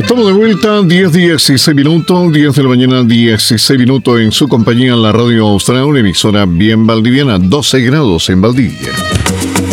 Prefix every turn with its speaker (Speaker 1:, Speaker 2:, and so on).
Speaker 1: Estamos de vuelta, 10:16 minutos, 10 de la mañana, 16 minutos en su compañía en la radio Austral, una emisora bien valdiviana, 12 grados en Valdivia.